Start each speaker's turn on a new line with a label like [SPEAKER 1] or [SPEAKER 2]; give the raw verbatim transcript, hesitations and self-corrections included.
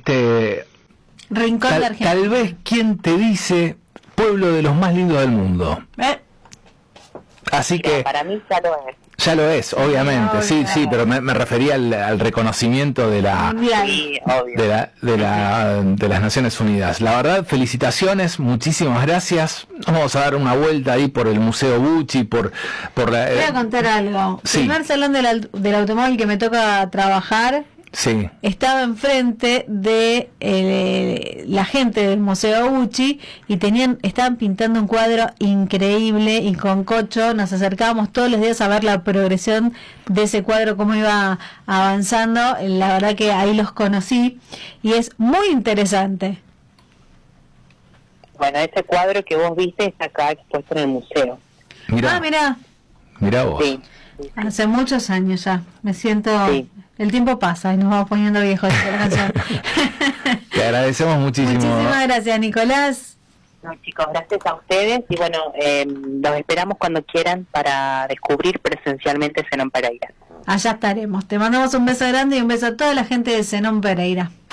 [SPEAKER 1] este
[SPEAKER 2] rincón
[SPEAKER 1] tal,
[SPEAKER 2] de Argentina.
[SPEAKER 1] Tal vez quien te dice pueblo de los más lindos del mundo.
[SPEAKER 2] ¿Eh?
[SPEAKER 1] Así
[SPEAKER 3] Mira,
[SPEAKER 1] que
[SPEAKER 3] para mí ya lo es.
[SPEAKER 1] ya lo es, obviamente,
[SPEAKER 2] No,
[SPEAKER 1] sí,
[SPEAKER 2] no.
[SPEAKER 1] sí, pero me, me refería al, al reconocimiento de la,
[SPEAKER 2] Mundial.
[SPEAKER 3] Sí, obvio.
[SPEAKER 1] de la, de la, de las Naciones Unidas. La verdad, felicitaciones, muchísimas gracias. Nos vamos a dar una vuelta ahí por el Museo Bucci, por, por la,
[SPEAKER 2] Voy a
[SPEAKER 1] eh,
[SPEAKER 2] contar algo.
[SPEAKER 1] Sí.
[SPEAKER 2] El primer salón del, al- del automóvil que me toca trabajar
[SPEAKER 1] sí,
[SPEAKER 2] estaba enfrente de eh, la gente del Museo Bucci y tenían estaban pintando un cuadro increíble y con Cocho nos acercábamos todos los días a ver la progresión de ese cuadro, cómo iba avanzando. La verdad que ahí los conocí y es muy interesante.
[SPEAKER 3] Bueno, ese cuadro que vos viste está acá expuesto en el museo.
[SPEAKER 1] mirá,
[SPEAKER 2] Ah, mirá,
[SPEAKER 1] mirá vos.
[SPEAKER 3] Sí. sí, sí.
[SPEAKER 2] hace muchos años ya, me siento...
[SPEAKER 3] Sí.
[SPEAKER 2] El tiempo pasa y nos vamos poniendo viejos. dice la canción.
[SPEAKER 1] Te agradecemos muchísimo.
[SPEAKER 2] Muchísimas gracias, Nicolás.
[SPEAKER 3] No, chicos, gracias a ustedes y bueno, eh, los esperamos cuando quieran para descubrir presencialmente Zenón Pereira.
[SPEAKER 2] Allá estaremos. Te mandamos un beso grande y un beso a toda la gente de Zenón Pereira.